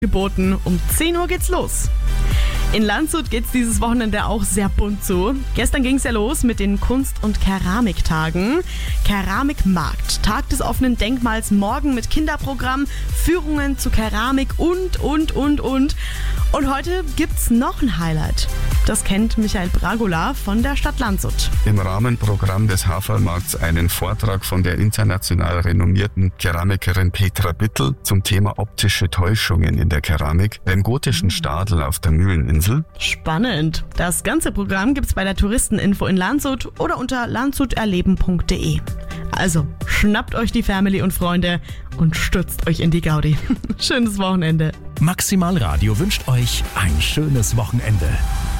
geboten. Um 10 Uhr geht's los. In Landshut geht's dieses Wochenende auch sehr bunt zu. Gestern ging's ja los mit den Kunst- und Keramiktagen. Keramikmarkt, Tag des offenen Denkmals, morgen mit Kinderprogramm, Führungen zu Keramik und. Und heute gibt's noch ein Highlight. Das kennt Michael Bragola von der Stadt Landshut. Im Rahmenprogramm des Haferlmarkts einen Vortrag von der international renommierten Keramikerin Petra Bittel zum Thema optische Täuschungen in der Keramik beim gotischen Stadel auf der Mühleninsel. Spannend. Das ganze Programm gibt's bei der Touristeninfo in Landshut oder unter landshuterleben.de. Also schnappt euch die Family und Freunde und stürzt euch in die Gaudi. Schönes Wochenende. Maximal Radio wünscht euch ein schönes Wochenende.